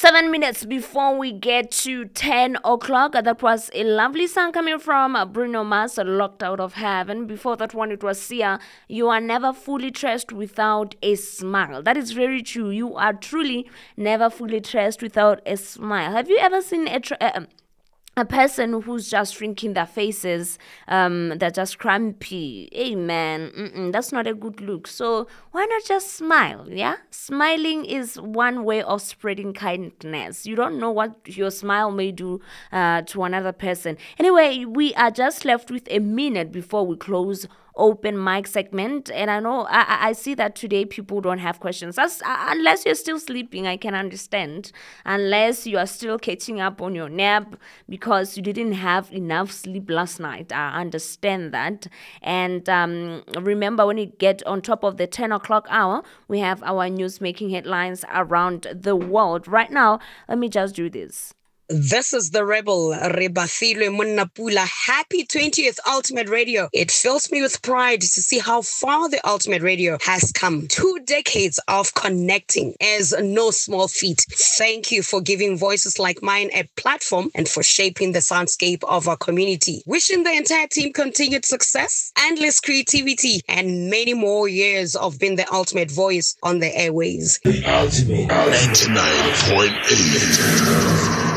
7 minutes before we get to 10 o'clock. That was a lovely song coming from Bruno Mars, Locked Out of Heaven. Before that one, it was Sia, You Are Never Fully Dressed Without a Smile. That is very true. You are truly never fully dressed without a smile. Have you ever seen a person who's just shrinking their faces, they're just crampy? Hey man, that's not a good look. So why not just smile? Yeah, smiling is one way of spreading kindness. You don't know what your smile may do to another person. Anyway, we are just left with a minute before we close open mic segment, and I know I see that today people don't have questions. Unless you're still sleeping, I can understand. Unless you are still catching up on your nap because you didn't have enough sleep last night, I understand that. And remember, when you get on top of the 10 o'clock hour, we have our news making headlines around the world. Right now, let me just do this. This is the rebel, Rebafilwe Munnapula. Happy 20th Ultimate Radio. It fills me with pride to see how far the Ultimate Radio has come. 2 decades of connecting is no small feat. Thank you for giving voices like mine a platform and for shaping the soundscape of our community. Wishing the entire team continued success, endless creativity, and many more years of being the ultimate voice on the airways. The Ultimate 99.8.